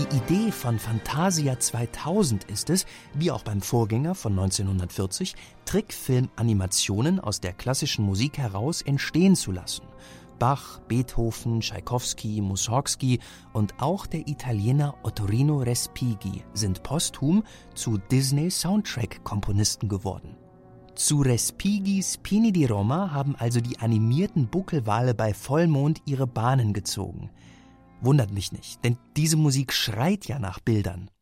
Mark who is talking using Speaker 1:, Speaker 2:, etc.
Speaker 1: Die Idee von Fantasia 2000 ist es, wie auch beim Vorgänger von 1940, Trickfilm-Animationen aus der klassischen Musik heraus entstehen zu lassen. Bach, Beethoven, Tschaikowski, Mussorgsky und auch der Italiener Ottorino Respighi sind posthum zu Disney-Soundtrack-Komponisten geworden. Zu Respighis Pini di Roma haben also die animierten Buckelwale bei Vollmond ihre Bahnen gezogen. Wundert mich nicht, denn diese Musik schreit ja nach Bildern.